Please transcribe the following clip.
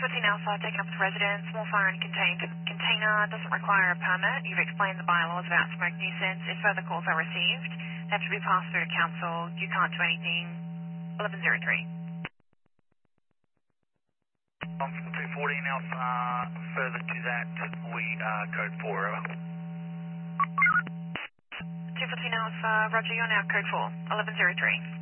214 Alpha, taken up with residence. Small fire in contained container. Doesn't require a permit. You've explained the bylaws about smoke nuisance. If further calls are received, they have to be passed through to council. You can't do anything. 1103. From 214 Alpha, further to that, we code 4, over. 214 Alpha, roger, you're now code 4. 1103.